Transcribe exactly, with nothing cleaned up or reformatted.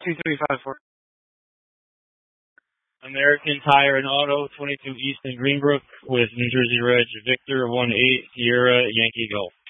two three five four. American Tire and Auto, twenty-two East in Greenbrook with New Jersey Reg Victor one eight Sierra Yankee Golf.